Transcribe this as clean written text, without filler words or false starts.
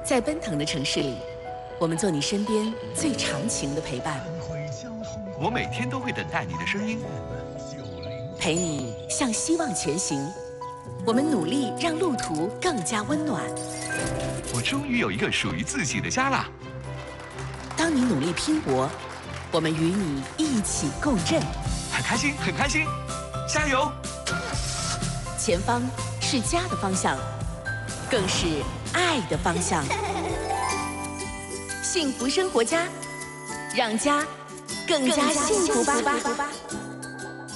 在奔腾的城市里，我们做你身边最长情的陪伴。 我每天都会等待你的声音， 陪你向希望前行。我们努力让路途更加温暖。 我终于有一个属于自己的家啦！ 当你努力拼搏，我们与你一起共振。 很开心，很开心，加油！ 前方是家的方向，更是爱的方向。幸福生活家，让家更加幸福吧。